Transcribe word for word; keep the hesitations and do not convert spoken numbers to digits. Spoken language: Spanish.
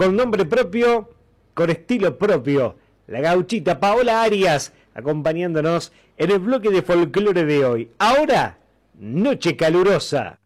con nombre propio, con estilo propio. La gauchita Paola Arias, acompañándonos en el bloque de folclore de hoy. Ahora, Noche Calurosa.